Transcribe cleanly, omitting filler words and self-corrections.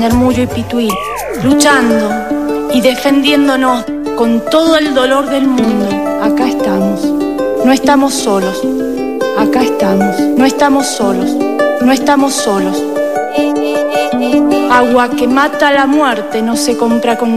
en el Mullo y Pituí, luchando y defendiéndonos con todo el dolor del mundo. Acá estamos, no estamos solos. Acá estamos, no estamos solos, no estamos solos. Agua que mata la muerte no se compra con